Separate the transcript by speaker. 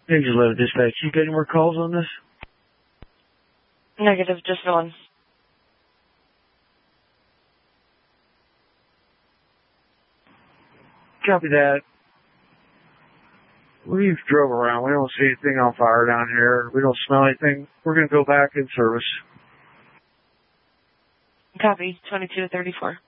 Speaker 1: Angel 11 Dispatch, you got any more calls on this?
Speaker 2: Negative, just the one.
Speaker 1: Copy that. We've drove around. We don't see anything on fire down here. We don't smell anything. We're going to go back in service.
Speaker 2: Copy, 2234.